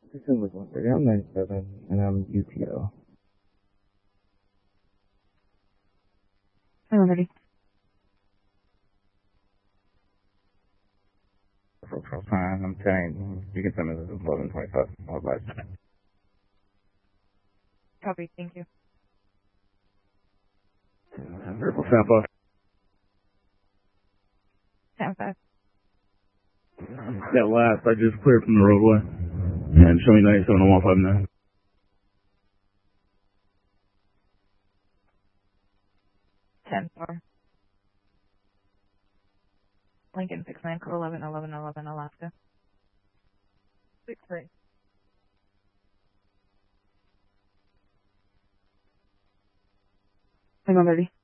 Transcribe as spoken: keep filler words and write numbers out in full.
December one thirty. I'm ninety-seven, and I'm U T O. I'm ready. For fine, I'm ten. You can send me the eleven twenty-five. All right. Copy. Thank you. Purple sample. ten five. That last, I just cleared from the roadway. And show me ninety-seven on one five nine. ten four. Lincoln six nine four eleven eleven eleven Alaska. six three. I'm ready.